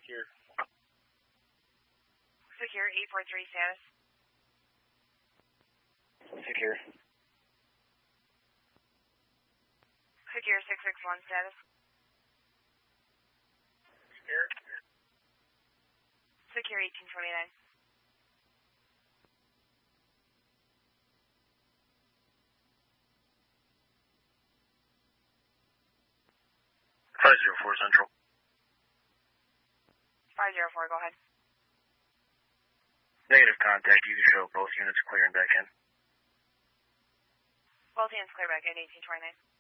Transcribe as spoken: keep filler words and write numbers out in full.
secure. Secure, eight four three status. Secure. Secure, six six one status. Secure. Secure, eighteen twenty-nine. five zero four Central. five zero four, go ahead. Negative contact. You can show both units clearing back in. Both hands clear back in, eighteen twenty-nine.